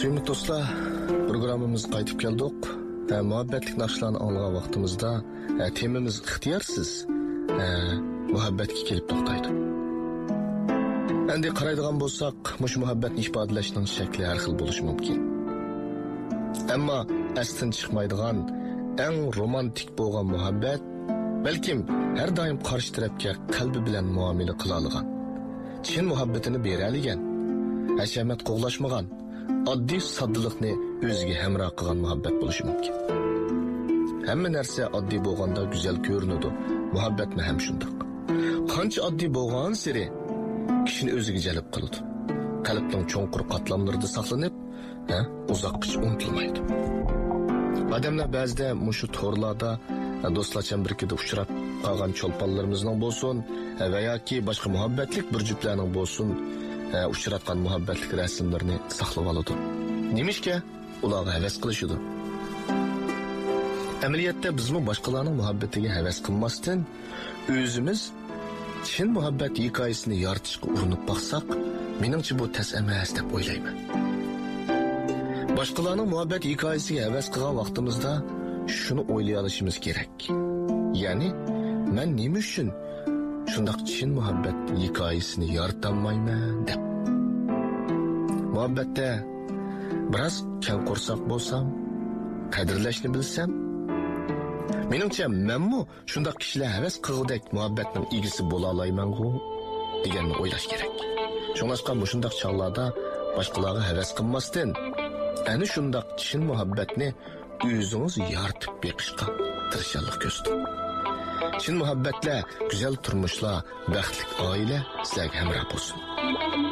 Suyumlu dostlar, programımız qaytib keldik. Muhabbetlik naxşlarını anlayan vaqtimizda temamiz ixtiyorsiz muhabbetga kelib to'xtaydi. Endi qaraydigan bo'lsak, mush muhabbatni ifodalashning shakli har xil bo'lishi mumkin. Ammo aslan chiqmaydigan eng romantik bo'lgan muhabbat balkim har doim qarshi tarafga qalbi bilan muomala qila olgan, chin muhabbatini bera olgan, hashamat qo'g'lashmagan, oddiy soddilikni o'ziga hamroh qilgan muhabbat bo'lishi mumkin. Hamma narsa oddiy bo'lganda go'zal ko'rinadi. Muhabbatmi ham shundoq. Qancha oddiy bo'lgan sari kishini o'ziga jalb qiladi. Qalbning cho'nqur qatlamlarida saqlanib, uzoqqa unutilmaydi. Odamlar ba'zida mushu to'rlarda do'stlar chambarkida uchrab qolgan cho'lponlarimizning bo'lsin va yoki boshqa muhabbatlik bir juftlarning bo'lsin uchratgan muhabbatlik rasmlarini saqlab oladi. Nimishga ularga havas qilishidi. Amaliyotda bizmi boshqalarning muhabbatiga havas qilmasdan o'zimiz chin muhabbat hikoyasini yoritishga urinib baqsak, meningcha bu tas emas deb o'ylayman. Boshqalarning muhabbat hikoyasiga havas qilgan vaqtimizda shuni o'ylay olishimiz kerak. Ya'ni men nima uchun shundoq chin muhabbat hikoyasini yorita olmayman deb. Muhabbatda biroz kang qo'rsoq bo'lsam, qadrlashni bilsam, meningcha menmi shundoq kishilar havas qilgudek muhabbatning egisi bo'la olmayman-ku deganni o'ylash kerak. Shuningdek, shundoq chog'larda boshqalarga havas qilmasdan, ana shundoq chin muhabbatni o'zingiz yoritib beqishga tirishchilik ko'rsating. Chin muhabbatlar, go'zal turmushlar, baxtli oila sizlarga hamroh bo'lsin.